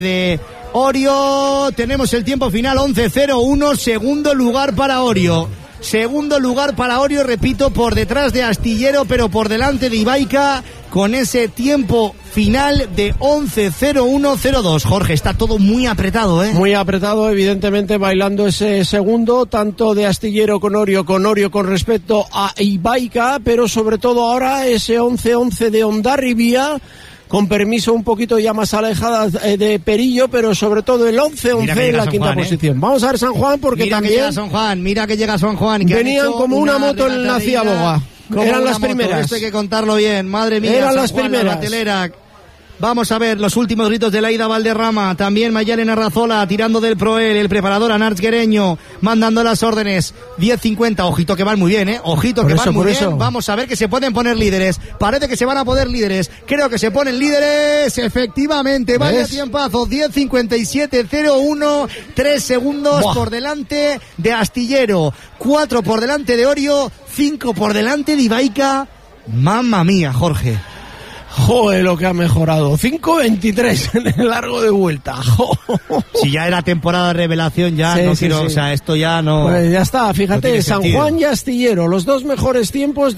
de Orio. Tenemos el tiempo final 11:01, segundo lugar para Orio. Segundo lugar para Orio, repito, por detrás de Astillero, pero por delante de Ibaica, con ese tiempo final de 11:01:02. Jorge, está todo muy apretado, ¿eh? Muy apretado, evidentemente, bailando ese segundo, tanto de Astillero con Orio con respecto a Ibaica, pero sobre todo ahora ese 11:11 de Hondarribia, con permiso un poquito ya más alejada de Perillo, pero sobre todo el 11-11 en la quinta posición. Vamos a ver San Juan, porque mira también... Mira que llega San Juan. Que venían como una moto en la Ciaboga. Eran las primeras. Esto hay que contarlo bien, madre mía. Eran San las Juan, primeras. La batelera. Vamos a ver los últimos gritos de Laida Valderrama. También Mayalen Arrazola tirando del Proel. El preparador Anarch Guereño mandando las órdenes. 10:50. Ojito que van muy bien, ¿eh? Ojito que van muy bien. Vamos a ver que se pueden poner líderes. Parece que se van a poner líderes. Creo que se ponen líderes. Efectivamente. Vaya tiempazo. 10:57:01. 3 segundos por delante de Astillero. 4 por delante de Orio. 5 por delante de Ibaica. Mamma mía, Jorge. Joder, lo que ha mejorado. 5:23 en el largo de vuelta. Si ya era temporada de revelación, ya sí, no quiero, sí. O sea, esto ya no... Pues ya está, fíjate, no San Juan y Astillero, los dos mejores tiempos,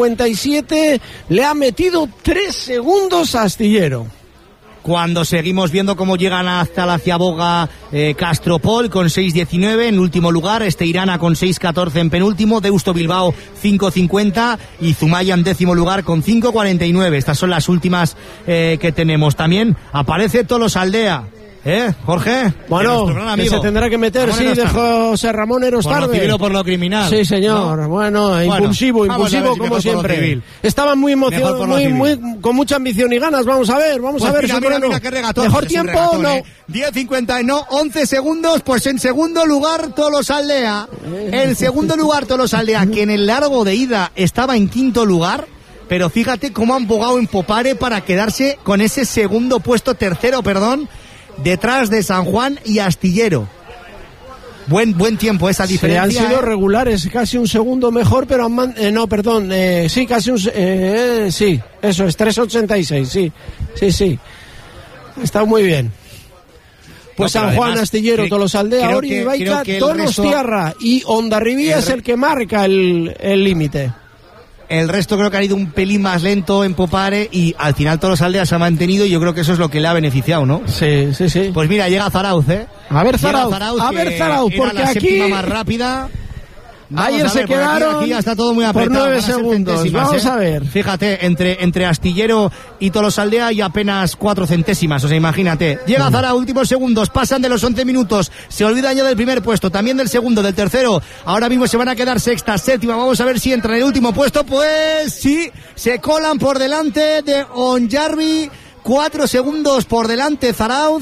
10:57, le ha metido 3 segundos a Astillero. Cuando seguimos viendo cómo llegan hasta la Ciaboga Castropol con 6:19 en último lugar, Esteirana con 6:14 en penúltimo, Deusto Bilbao 5:50 y Zumaya en décimo lugar con 5:49. Estas son las últimas que tenemos. También aparece Tolosaldea. Jorge. Bueno, que se tendrá que meter, sí, de José Ramón Erostarbe. Por lo civil o por lo criminal. Sí, señor. ¿No? Bueno, impulsivo como siempre. Estaban muy emocionados, con mucha ambición y ganas. Vamos a ver, mira qué regatón. Mejor tiempo, regatón, no. 10:50, no, 11 segundos, pues en segundo lugar Tolosaldea. En segundo lugar Tolosaldea, que en el largo de ida estaba en quinto lugar. Pero fíjate cómo han bogado en Popare para quedarse con ese tercero, detrás de San Juan y Astillero. Buen tiempo esa diferencia. Han sido regulares, casi un segundo mejor, pero sí, casi sí, eso es 3:86, sí. Está muy bien. Pues San Juan, además, Astillero, Tolosaldea, Orio, Ibaica, Donostiarra y Hondarribia es el que marca el límite. El resto creo que ha ido un pelín más lento en Popare y al final Tolosaldea se ha mantenido y yo creo que eso es lo que le ha beneficiado, ¿no? Sí. Pues mira, llega Zarauz, A ver Zarauz, porque la aquí... séptima más rápida. Ayer se quedaron aquí ya está todo muy apretado, por 9 segundos. Vamos a ver. Fíjate, entre Astillero y Tolosaldea hay apenas 4 centésimas, o sea, imagínate. Llega Zara, últimos segundos, pasan de los 11 minutos, se olvidan ya del primer puesto, también del segundo, del tercero. Ahora mismo se van a quedar sexta, séptima. Vamos a ver si entran en el último puesto. Pues sí, se colan por delante de Hondarribia. 4 segundos por delante Zarauz.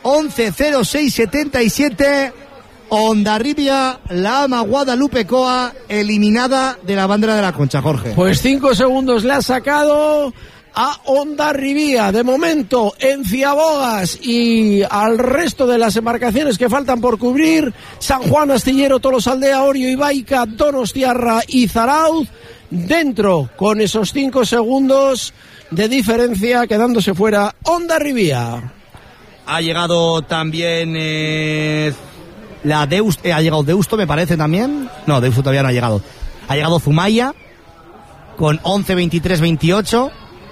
11:06:77. Hondarribia, la ama Guadalupecoa, eliminada de la bandera de la Concha, Jorge. Pues 5 segundos le ha sacado a Hondarribia. De momento, en Ciabogas y al resto de las embarcaciones que faltan por cubrir, San Juan, Astillero, Tolosaldea, Orio, Ibaica, Donostiarra y Zarauz, dentro con esos 5 segundos de diferencia, quedándose fuera Hondarribia. Ha llegado también... ha llegado Deusto, me parece también. No, Deusto todavía no ha llegado. Ha llegado Zumaya con 11:23:28.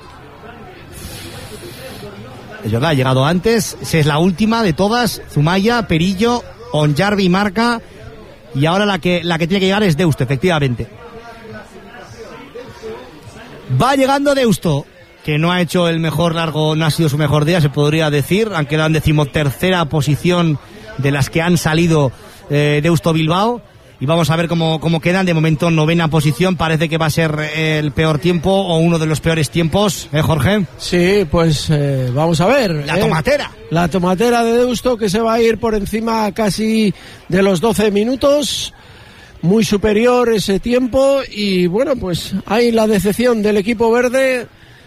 Es verdad, ha llegado antes. Es la última de todas. Zumaya, Perillo, Hondarribia y Marca. Y ahora la que tiene que llegar es Deusto, efectivamente. Va llegando Deusto, que no ha hecho el mejor largo, no ha sido su mejor día, se podría decir. Han quedado en 13ª posición de las que han salido Deusto Bilbao, y vamos a ver cómo quedan. De momento 9ª posición, parece que va a ser el peor tiempo o uno de los peores tiempos, Jorge. Sí, pues vamos a ver. La tomatera de Deusto, que se va a ir por encima casi de los 12 minutos, muy superior ese tiempo, y bueno, pues hay la decepción del equipo verde,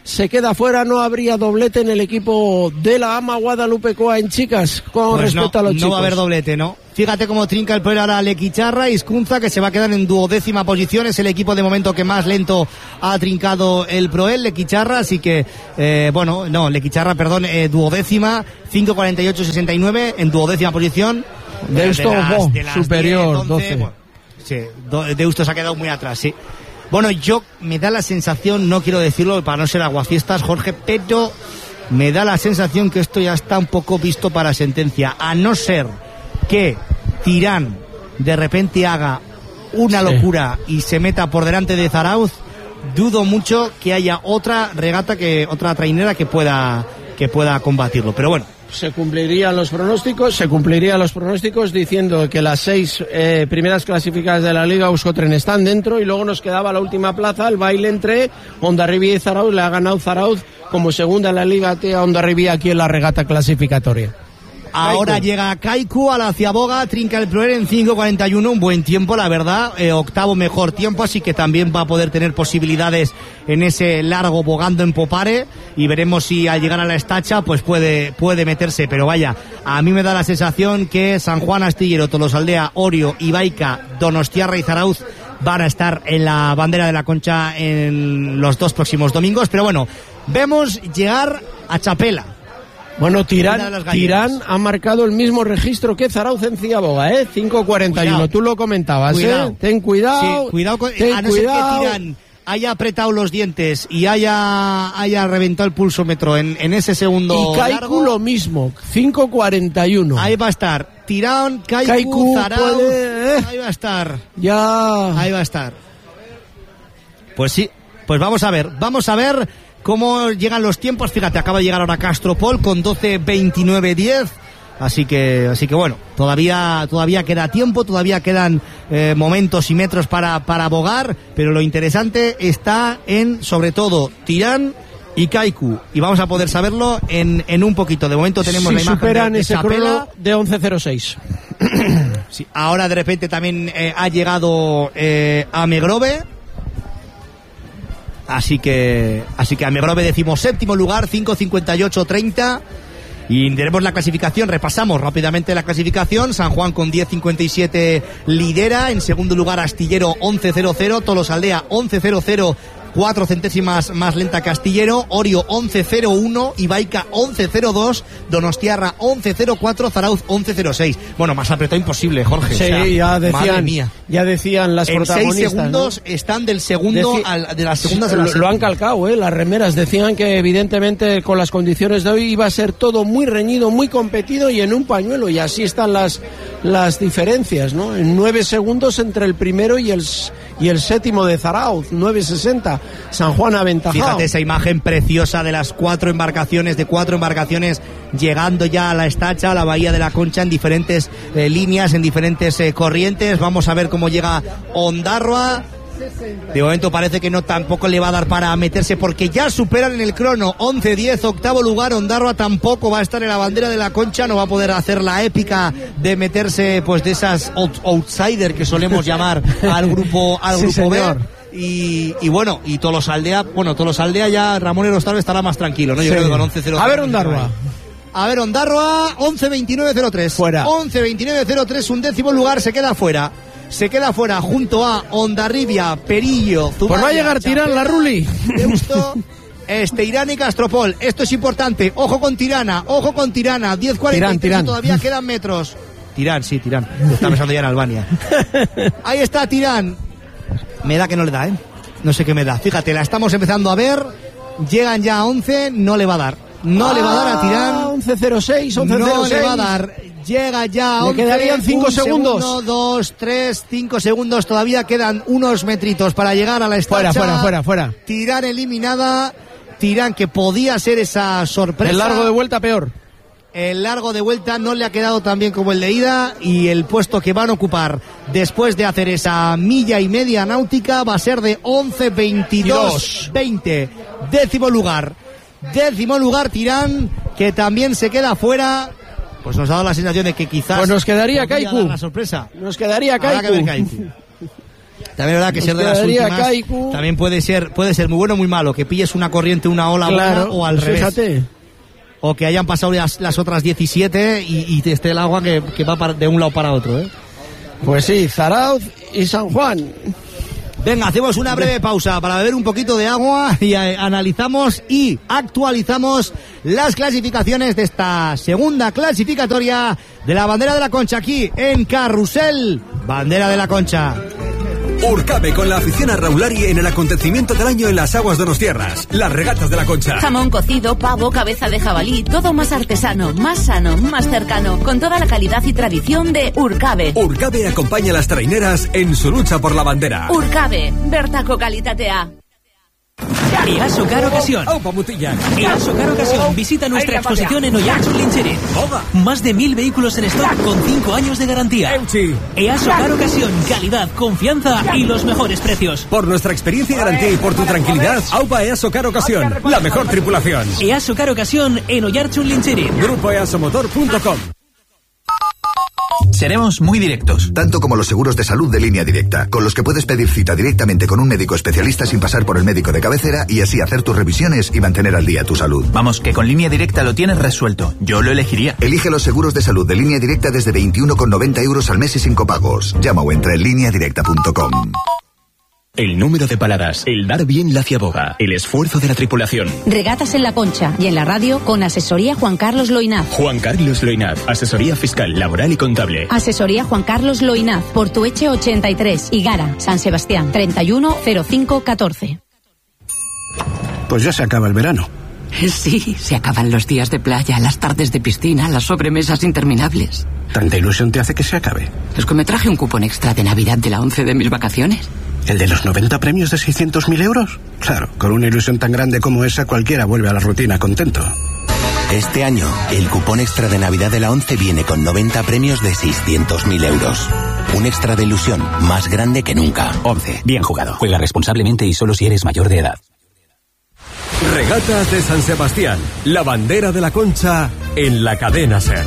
se queda fuera. No habría doblete en el equipo de la AMA Guadalupecoa en chicas con pues respecto a los chicos. No va a haber doblete, ¿no? Fíjate cómo trinca el Proel ahora Lequicharra y Iscunza, que se va a quedar en 12ª posición. Es el equipo de momento que más lento ha trincado el Proel, Lequicharra, así que, Lequicharra, perdón, 12ª, 5:48.69 en 12ª posición. Deusto superior, 12. Bueno, sí, Deusto se ha quedado muy atrás, sí. Bueno, me da la sensación, no quiero decirlo para no ser aguafiestas, Jorge, pero me da la sensación que esto ya está un poco visto para sentencia, a no ser que Tirán de repente haga una locura y se meta por delante de Zarauz. Dudo mucho que haya otra regata, otra trainera que pueda combatirlo, pero bueno. Se cumplirían los pronósticos diciendo que las 6 primeras clasificadas de la Liga Euskotren están dentro, y luego nos quedaba la última plaza, el baile entre Hondarribia y Zarauz. Le ha ganado Zarauz como segunda en la Liga T a Hondarribia aquí en la regata clasificatoria. Ahora llega Kaiku a la Ciaboga, trinca el Proel en 5:41, un buen tiempo, la verdad, 8º mejor tiempo, así que también va a poder tener posibilidades en ese largo bogando en Popare, y veremos si al llegar a la estacha pues puede meterse, pero vaya, a mí me da la sensación que San Juan, Astillero, Tolosaldea, Orio, Ibaica, Donostiarra y Zarauz van a estar en la bandera de la Concha en los 2 próximos domingos, pero bueno, vemos llegar a Chapela. Bueno, Tirán ha marcado el mismo registro que Zarauz en Ciaboga, 5:41. Tú lo comentabas, cuidado. Ten cuidado. Sí, cuidado a no ser que Tirán haya apretado los dientes y haya reventado el pulsómetro en ese segundo y Kaiku largo. Lo mismo, 5:41. Ahí va a estar Tirán, Kaiku, Zarauz, ahí va a estar. Ahí va a estar. Pues sí, pues vamos a ver cómo llegan los tiempos. Fíjate, acaba de llegar ahora Castropol con 12:29.10. Así que bueno, todavía queda tiempo, todavía quedan momentos y metros para bogar, pero lo interesante está en, sobre todo, Tirán y Kaiku, y vamos a poder saberlo en un poquito. De momento tenemos la imagen superan de ese crono de 11:06. Sí, ahora de repente también ha llegado a Megrove. Así que a Megrove 17º lugar, 5:58.30. Y tenemos la clasificación, repasamos rápidamente la clasificación. San Juan con 10:57 lidera, en segundo lugar Astillero 11:00, Tolosaldea 11:00, 4 centésimas más lenta que Astillero, Orio 11:01, Ibaica 11:02, Donostiarra 11:04, Zarauz 11:06. Bueno, más apretado imposible, Jorge. Sí, o sea, ya decían las protagonistas. En 6 segundos, ¿no? Están del segundo de las segundas de la Lo han calcado, las remeras decían que evidentemente con las condiciones de hoy iba a ser todo muy reñido, muy competido y en un pañuelo, y así están las diferencias, ¿no? En 9 segundos entre el primero y el séptimo de Zarauz, 9:60. San Juan aventajado. Fíjate esa imagen preciosa de las 4 embarcaciones llegando ya a la estacha, a la bahía de la Concha, en diferentes líneas, en diferentes corrientes. Vamos a ver cómo llega Ondarroa. De momento parece que no, tampoco le va a dar para meterse, porque ya superan en el crono 11:10, 8º lugar. Ondarroa tampoco va a estar en la bandera de la Concha, no va a poder hacer la épica de meterse pues de esas outsider que solemos llamar al grupo B. Y bueno, y Tolosaldea ya Ramón Erostarbe estará más tranquilo, ¿no? Yo creo que con 11:0. A ver Ondarroa, 11:29.03. Fuera. 11:29.03, 11º lugar, se queda fuera junto a Hondarribia, Perillo, Zubaya. Pues va a llegar Tirán, la Ruli. Deusto, Tirán y Castropol. Esto es importante. Ojo con Tirana. 10:43 y todavía quedan metros. Tirán. Está pensando ya en Albania. Ahí está Tirán. Me da que no le da, no sé qué me da. Fíjate, la estamos empezando a ver. Llegan ya a 11, no le va a dar. No le va a dar a Tirán. 11:06, 11:06. No le va a dar. Llega ya a 11. Le quedarían 5 segundos. 1, 2, 3, 5 segundos. Todavía quedan unos metritos para llegar a la estacha. Fuera. Tirán eliminada. Tirán, que podía ser esa sorpresa. El largo de vuelta peor. El largo de vuelta no le ha quedado tan bien como el de ida, y el puesto que van a ocupar después de hacer esa milla y media náutica va a ser de 11:22.20. Décimo lugar Tirán, que también se queda fuera. Pues nos ha dado la sensación de que quizás pues nos quedaría Kaiku. La sorpresa. Nos quedaría Kaiku. También es verdad que ser de las últimas Kaiku. También puede ser muy bueno o muy malo, que pilles una corriente, una ola buena o al revés. Fíjate. O que hayan pasado las otras 17 y esté el agua que va de un lado para otro, ¿eh? Pues sí, Zarauz y San Juan. Venga, hacemos una breve pausa para beber un poquito de agua y analizamos y actualizamos las clasificaciones de esta segunda clasificatoria de la Bandera de la Concha aquí en Carrusel Bandera de la Concha. Urcabe con la afición a Raulari en el acontecimiento del año en las aguas donostiarras, las regatas de la Concha. Jamón cocido, pavo, cabeza de jabalí, todo más artesano, más sano, más cercano, con toda la calidad y tradición de Urcabe. Urcabe acompaña a las traineras en su lucha por la bandera. Urcabe, bertako kalitatea. EASO Car Ocasión. EASO Car Ocasión. Visita nuestra exposición en Oiartzun Lintxerin. Más de 1000 vehículos en stock con 5 años de garantía. EASO Car Ocasión. Calidad, confianza y los mejores precios. Por nuestra experiencia y garantía y por tu tranquilidad, AUPA EASO Car Ocasión. La mejor tripulación. EASO Car Ocasión en Oiartzun Lintxerin. Grupo EASOmotor.com. Seremos muy directos. Tanto como los seguros de salud de Línea Directa, con los que puedes pedir cita directamente con un médico especialista sin pasar por el médico de cabecera y así hacer tus revisiones y mantener al día tu salud. Vamos, que con Línea Directa lo tienes resuelto. Yo lo elegiría. Elige los seguros de salud de Línea Directa desde 21,90 € al mes y sin copagos. Llama o entra en lineadirecta.com. El número de paradas, el dar bien la ciaboga, el esfuerzo de la tripulación. Regatas en la Concha y en la radio con asesoría Juan Carlos Loinaz. Juan Carlos Loinaz, asesoría fiscal, laboral y contable. Asesoría Juan Carlos Loinaz, Portueche 83, Higara, San Sebastián, 310514. Pues ya se acaba el verano. Sí, se acaban los días de playa, las tardes de piscina, las sobremesas interminables. ¿Tanta ilusión te hace que se acabe? Es que me traje un cupón extra de Navidad de la 11 de mis vacaciones. ¿El de los 90 premios de 600.000 euros? Claro, con una ilusión tan grande como esa cualquiera vuelve a la rutina contento. Este año, el cupón extra de Navidad de la 11 viene con 90 premios de 600.000 euros. Un extra de ilusión más grande que nunca. 11. Bien jugado. Juega responsablemente y solo si eres mayor de edad. Regatas de San Sebastián, la bandera de la Concha en la cadena SER.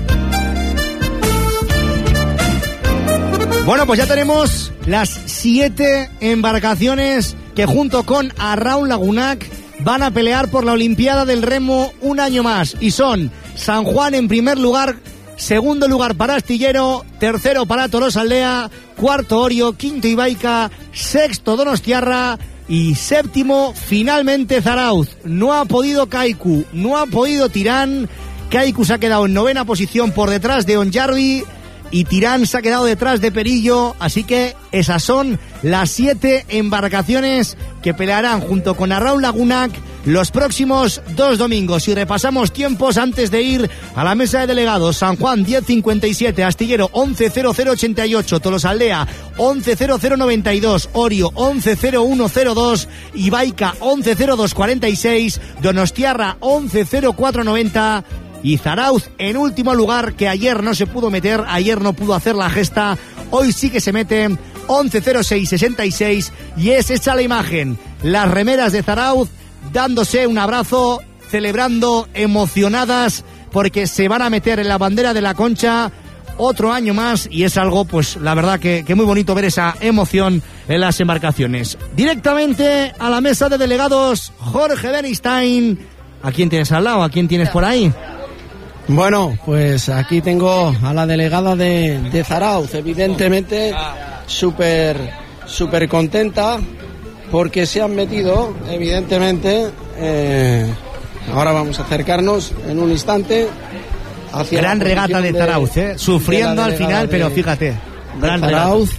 Bueno, pues ya tenemos las 7 embarcaciones que junto con Arraun Lagunac van a pelear por la Olimpiada del Remo un año más. Y son San Juan en primer lugar, segundo lugar para Astillero, tercero para Tolosaldea, cuarto Orio, quinto Ibaica, sexto Donostiarra y séptimo finalmente Zarauz. No ha podido Kaiku, no ha podido Tirán. Kaiku se ha quedado en novena posición por detrás de Onjarvi y Tirán se ha quedado detrás de Perillo, así que esas son las 7 embarcaciones que pelearán junto con Arraun Lagunac los próximos 2 domingos. Y repasamos tiempos antes de ir a la mesa de delegados. San Juan 10.57, Astillero 11.0088, Tolosaldea 11.0092, Orio 11.0102, Ibaica 11.0246, Donostiarra 11.0490 y Zarauz en último lugar, que ayer no se pudo meter, ayer no pudo hacer la gesta, hoy sí que se mete, 11.0666, y es hecha la imagen, las remeras de Zarauz dándose un abrazo, celebrando, emocionadas porque se van a meter en la bandera de la Concha otro año más, y es algo, pues la verdad que muy bonito ver esa emoción en las embarcaciones. Directamente a la mesa de delegados, Jorge Bernstein. ¿A quién tienes al lado? ¿A quién tienes por ahí? Bueno, pues aquí tengo a la delegada de Zarauz, evidentemente súper contenta porque se han metido, evidentemente, ahora vamos a acercarnos en un instante hacia gran regata de Zarauz, sufriendo al final, pero fíjate, gran Zarauz.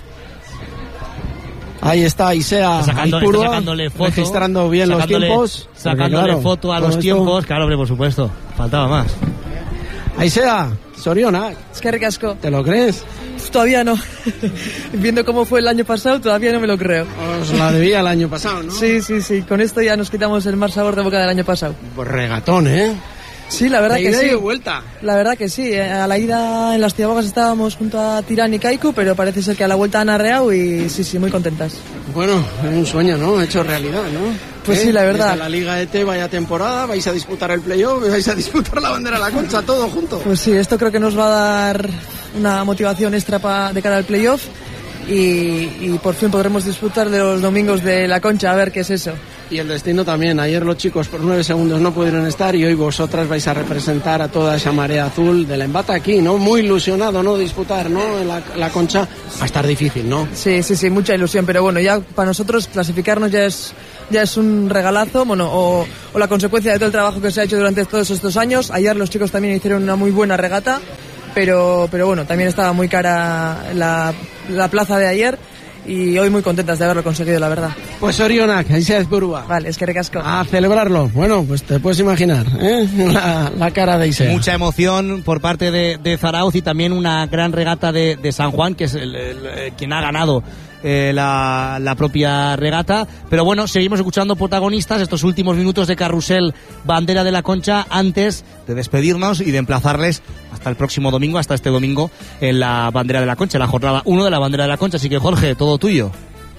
Ahí está Isea sacándole foto, registrando bien los tiempos, sacándole foto a los tiempos, claro, hombre, por supuesto, faltaba más. Aisea, Soriona. Es que ricasco. ¿Te lo crees? Todavía no. Viendo cómo fue el año pasado, todavía no me lo creo. Os la debía el año pasado, ¿no? Sí. Con esto ya nos quitamos el mal sabor de boca del año pasado. Pues regatón, ¿eh? Sí, la verdad que sí. De vuelta. La verdad que sí. A la ida en las Ciabogas estábamos junto a Tirán y Kaiku, pero parece ser que a la vuelta han arreado y sí, muy contentas. Bueno, es un sueño, ¿no? Hecho realidad, ¿no? Pues sí, la verdad. Desde la Liga ET, vaya temporada, vais a disputar el playoff, vais a disputar la bandera de la Concha, todo junto. Pues sí, esto creo que nos va a dar una motivación extra de cara al playoff. y por fin podremos disfrutar de los domingos de la Concha, a ver qué es eso. Y el destino también. Ayer los chicos por 9 segundos no pudieron estar y hoy vosotras vais a representar a toda esa marea azul del Embata aquí, ¿no? Muy ilusionado, ¿no? Disputar, ¿no? La Concha va a estar difícil, ¿no? Sí, mucha ilusión, pero bueno, ya para nosotros clasificarnos ya es un regalazo, bueno, o la consecuencia de todo el trabajo que se ha hecho durante todos estos años. Ayer los chicos también hicieron una muy buena regata, pero bueno, también estaba muy cara la plaza de ayer. Y hoy muy contentas de haberlo conseguido, la verdad. Pues Orionak, ahí se burua. Vale, es que recasco. A celebrarlo. Bueno, pues te puedes imaginar, ¿eh? La cara de Isea. Mucha emoción por parte de Zarauz y también una gran regata de San Juan, que es quien ha ganado la propia regata. Pero bueno, seguimos escuchando protagonistas estos últimos minutos de Carrusel Bandera de la Concha antes de despedirnos y de emplazarles hasta el próximo domingo, hasta este domingo en la Bandera de la Concha, la jornada 1 de la Bandera de la Concha. Así que Jorge, todo tuyo.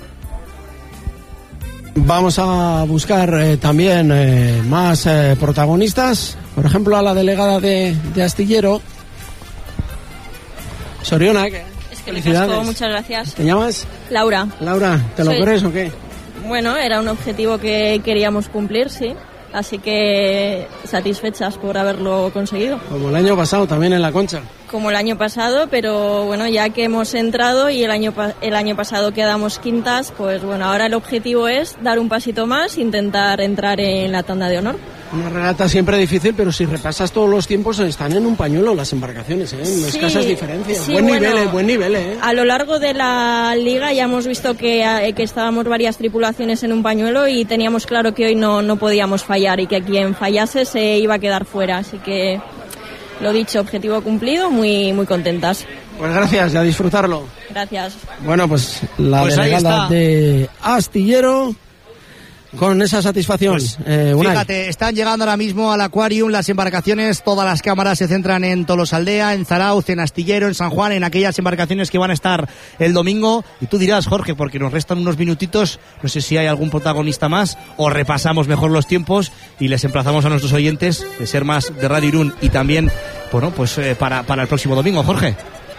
Vamos a buscar también más protagonistas, por ejemplo a la delegada de Astillero, Sorionak. Felicidades. Muchas gracias. ¿Te llamas? Laura. Laura, ¿te lo crees o qué? Bueno, era un objetivo que queríamos cumplir, sí. Así que satisfechas por haberlo conseguido. Como el año pasado también en la Concha. Como el año pasado, pero bueno, ya que hemos entrado y el año pasado quedamos quintas, pues bueno, ahora el objetivo es dar un pasito más, intentar entrar en la tanda de honor. Una regata siempre difícil, pero si repasas todos los tiempos están en un pañuelo las embarcaciones, ¿eh? En escasas diferencias. Sí, buen nivel, ¿eh? A lo largo de la liga ya hemos visto que estábamos varias tripulaciones en un pañuelo y teníamos claro que hoy no podíamos fallar y que quien fallase se iba a quedar fuera, así que lo dicho, objetivo cumplido, muy, muy contentas. Pues gracias, y a disfrutarlo. Gracias. Bueno, pues la delegada de Astillero con esa satisfacción. Pues, fíjate, están llegando ahora mismo al Aquarium las embarcaciones, todas las cámaras se centran en Tolosaldea, en Zarauz, en Astillero, en San Juan, en aquellas embarcaciones que van a estar el domingo. Y tú dirás, Jorge, porque nos restan unos minutitos, no sé si hay algún protagonista más o repasamos mejor los tiempos y les emplazamos a nuestros oyentes de Ser Más de Radio Irún y también, bueno, pues para el próximo domingo, Jorge.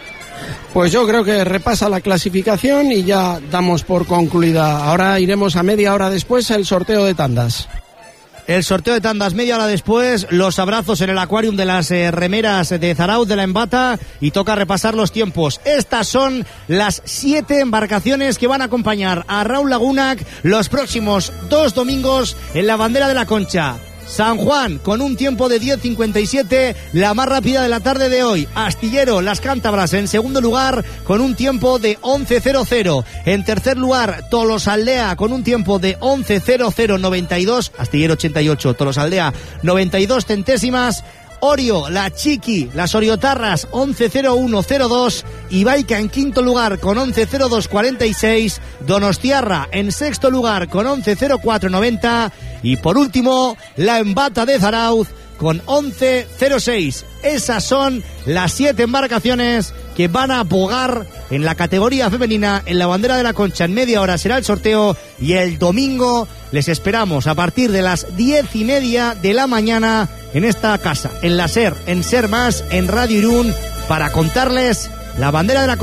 Pues yo creo que repasa la clasificación y ya damos por concluida. Ahora iremos a media hora después el sorteo de tandas. El sorteo de tandas media hora después, los abrazos en el Aquarium de las remeras de Zarauz de la Embata y toca repasar los tiempos. Estas son las 7 embarcaciones que van a acompañar a Raúl Lagunac los próximos 2 domingos en la Bandera de la Concha. San Juan con un tiempo de 10.57, la más rápida de la tarde de hoy. Astillero, las cántabras en segundo lugar con un tiempo de 11.00. En tercer lugar, Tolosaldea con un tiempo de 11.00.92. Astillero 88, Tolosaldea 92 centésimas. Orio, la Chiqui, las Oriotarras 11.01.02 y Baica en quinto lugar con 11.02.46, Donostiarra en sexto lugar con 11.04.90 y por último la Embata de Zarauz con 11.06. Esas son las 7 embarcaciones que van a bogar en la categoría femenina en la Bandera de la Concha. En media hora será el sorteo y el domingo les esperamos a partir de las 10:30 de la mañana en esta casa, en la SER, en Ser Más, en Radio Irún, para contarles la Bandera de la Concha.